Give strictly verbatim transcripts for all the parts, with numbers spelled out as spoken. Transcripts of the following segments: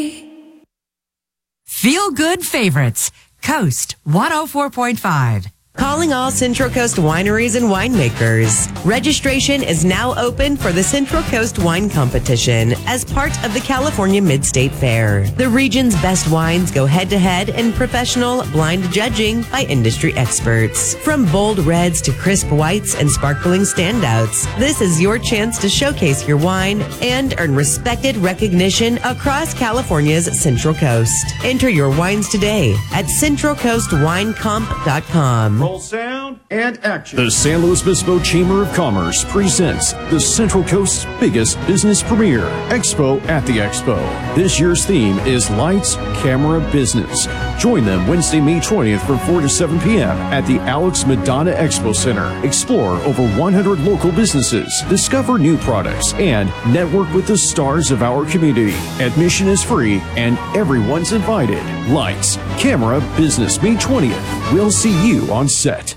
Feel Good Favorites, Coast one oh four point five. Calling all Central Coast wineries and winemakers. Registration is now open for the Central Coast Wine Competition as part of the California Mid-State Fair. The region's best wines go head-to-head in professional, blind judging by industry experts. From bold reds to crisp whites and sparkling standouts, this is your chance to showcase your wine and earn respected recognition across California's Central Coast. Enter your wines today at central coast wine comp dot com. Roll sound and action. The San Luis Obispo Chamber of Commerce presents the Central Coast's biggest business premiere, Expo at the Expo. This year's theme is Lights, Camera, Business. Join them Wednesday, May twentieth from four to seven p.m. at the Alex Madonna Expo Center. Explore over one hundred local businesses, discover new products, and network with the stars of our community. Admission is free and everyone's invited. Lights, Camera, Business, May twentieth. We'll see you on set.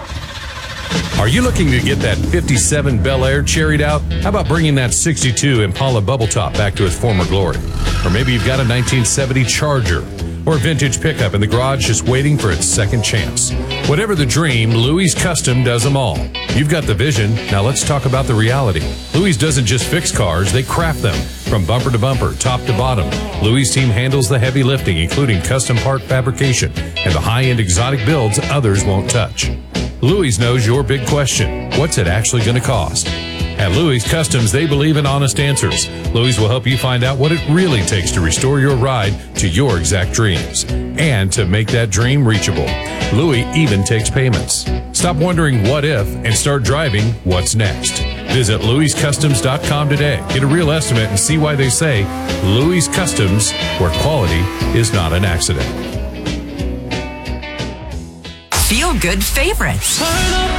Are you looking to get that fifty-seven Bel Air cherried out? How about bringing that sixty-two Impala Bubble Top back to its former glory? Or maybe you've got a nineteen seventy Charger or a vintage pickup in the garage just waiting for its second chance. Whatever the dream, Louis Custom does them all. You've got the vision, now let's talk about the reality. Louis doesn't just fix cars, they craft them. From bumper to bumper, top to bottom, Louis' team handles the heavy lifting, including custom part fabrication and the high-end exotic builds others won't touch. Louis knows your big question. What's it actually going to cost? At Louis Customs, they believe in honest answers. Louis will help you find out what it really takes to restore your ride to your exact dreams and to make that dream reachable. Louis even takes payments. Stop wondering what if and start driving what's next. Visit louis customs dot com today. Get a real estimate and see why they say Louis Customs, where quality is not an accident. Feel Good Favorites.